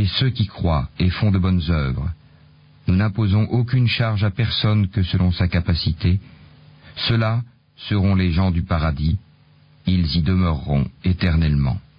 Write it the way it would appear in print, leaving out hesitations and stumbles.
et ceux qui croient et font de bonnes œuvres. Nous n'imposons aucune charge à personne que selon sa capacité. Ceux-là seront les gens du paradis. Ils y demeureront éternellement.